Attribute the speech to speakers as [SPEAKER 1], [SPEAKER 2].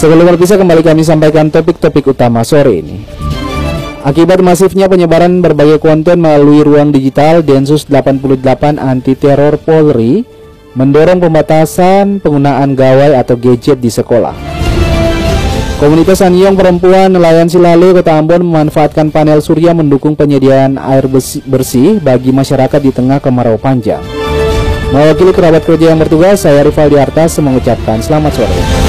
[SPEAKER 1] Sebelum berpisah, kembali kami sampaikan topik-topik utama sore ini. Akibat masifnya penyebaran berbagai konten melalui ruang digital, Densus 88 Anti Teror Polri mendorong pembatasan penggunaan gawai atau gadget di sekolah. Komunitas Anyong Perempuan Nelayan Silalu, Kota Ambon memanfaatkan panel surya mendukung penyediaan air bersih bagi masyarakat di tengah kemarau panjang. Mewakili kerabat kerja yang bertugas, saya Rivaldi Artas mengucapkan selamat sore.